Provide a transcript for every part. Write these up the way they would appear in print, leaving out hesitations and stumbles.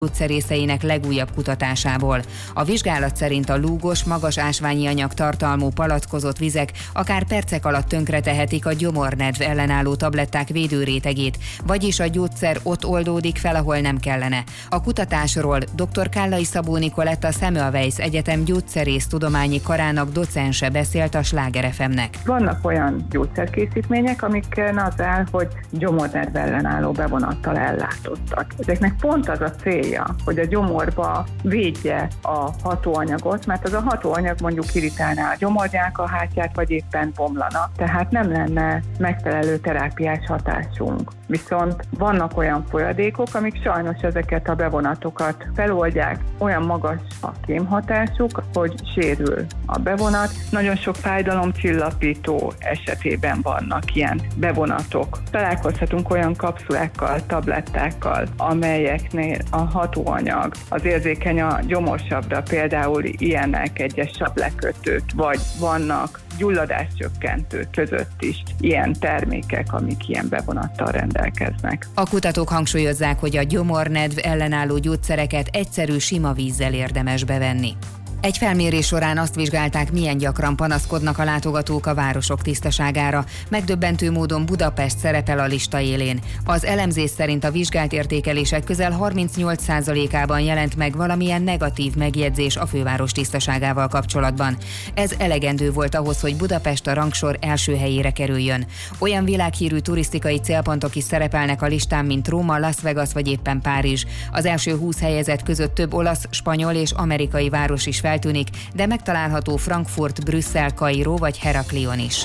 gyógyszerészeinek legújabb kutatásából. A vizsgálat szerint a lúgos, magas ásványi anyag tartalmú palackozott vizek akár percek alatt tönkretehetik a gyomornedv ellenálló tabletták védőrétegét, vagyis a gyógyszer ott oldódik fel, ahol nem kellene. A kutatásról dr. Kállai Szabó Nikolett, a Semmelweis Egyetem gyógyszerésztudományi karának docense beszélt a Sláger FM-nek. Vannak olyan gyógyszerkészítmények, amiken az áll, hogy gyomornedv ellenálló bevonattal ellátottak. Ezeknek pont az a célja, hogy a gyomorba védje a hatóanyagot, mert az a hatóanyag mondjuk irritálná a gyomornyálkahártyát, vagy éppen bomlana, tehát nem lenne megfelelő terápiás hatásunk. Viszont vannak olyan folyadékok, amik sajnos ezeket a bevonatokat feloldják, olyan magas a kémhatásuk, hogy sérül a bevonat. Nagyon sok fájdalomcsillapító esetében vannak ilyen bevonatok. Találkozhatunk olyan kapszulákkal, tablettákkal, amelyeknél a hatóanyag az érzékeny a gyomorsabra, például ilyenek egyes sablekötők, vagy vannak gyulladáscsökkentő között is ilyen termékek, amik ilyen bevonattal rendelkeznek. A kutatók hangsúlyozzák, hogy a gyomornedv ellenálló gyógyszereket egyszerű sima vízzel érdemes bevenni. Egy felmérés során azt vizsgálták, milyen gyakran panaszkodnak a látogatók a városok tisztaságára. Megdöbbentő módon Budapest szerepel a lista élén. Az elemzés szerint a vizsgált értékelések közel 38%-ában jelent meg valamilyen negatív megjegyzés a főváros tisztaságával kapcsolatban. Ez elegendő volt ahhoz, hogy Budapest a rangsor első helyére kerüljön. Olyan világhírű turisztikai célpontok is szerepelnek a listán, mint Róma, Las Vegas vagy éppen Párizs. Az első 20 helyezett között több olasz, spanyol és amerikai város is feltűnik, de megtalálható Frankfurt, Brüsszel, Kairó vagy Heraklion is.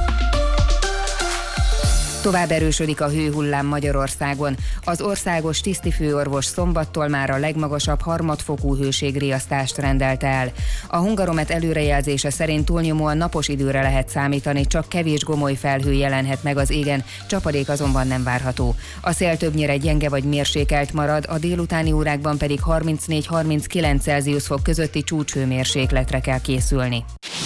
Tovább erősödik a hőhullám Magyarországon. Az országos tisztifőorvos szombattól már a legmagasabb harmadfokú hőségriasztást rendelte el. A Hungaromet előrejelzése szerint túlnyomóan napos időre lehet számítani, csak kevés gomoly felhő jelenhet meg az égen, csapadék azonban nem várható. A szél többnyire gyenge vagy mérsékelt marad, a délutáni órákban pedig 34-39 Celsius fok közötti csúcshőmérsékletre kell készülni.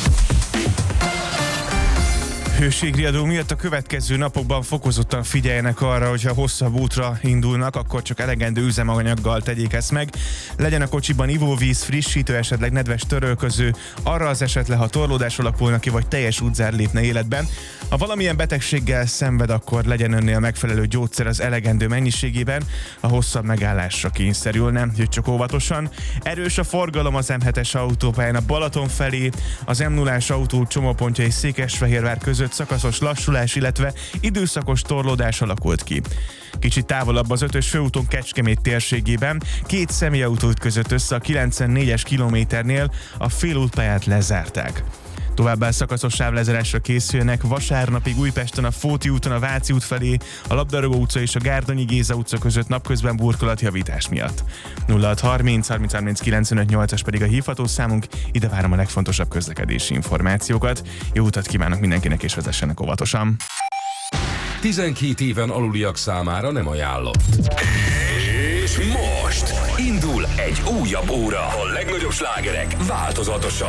Hőségriadó miatt a következő napokban fokozottan figyeljenek arra, hogyha hosszabb útra indulnak, akkor csak elegendő üzemanyaggal tegyék ezt meg. Legyen a kocsiban ivóvíz, frissítő, esetleg nedves törölköző, arra az esetre, ha torlódás alakulna ki, vagy teljes útzár lépne életben. Ha valamilyen betegséggel szenved, akkor legyen önnél megfelelő gyógyszer az elegendő mennyiségében, a hosszabb megállásra kényszerülne, hogy csak óvatosan. Erős a forgalom az M7-es autópályán a Balaton felé, az M0-ás autó csomópontjai Székesfehérvár között szakaszos lassulás, illetve időszakos torlódás alakult ki. Kicsit távolabb az 5-ös főúton Kecskemét térségében két személyautó ütközött össze a 94-es kilométernél, a félútpályát lezárták. Továbbá szakaszos sávlezárásra készüljenek vasárnapig Újpesten a Fóti úton a Váci út felé, a Labdarúgó utca és a Gárdonyi Géza utca között napközben burkolatjavítás miatt. 0630 30 30 95 8-as pedig a hívható számunk, ide várom a legfontosabb közlekedési információkat. Jó utat kívánok mindenkinek, és vezessenek óvatosan! 12 éven aluliak számára nem ajánlott. És most indul egy újabb óra. A legnagyobb slágerek változatosan.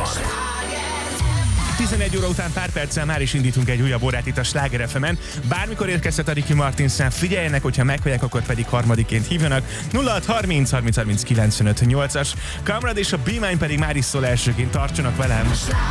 11 óra után pár perccel már is indítunk egy újabb órát itt a Sláger FM-en. Bármikor érkezhet a Ricky Martinsen, figyeljenek, hogyha meghallják, akkor pedig harmadiként hívjanak. 0630 30 30 95 8-as. Kamrad és a B-Mine pedig már is szól elsőként, tartsanak velem!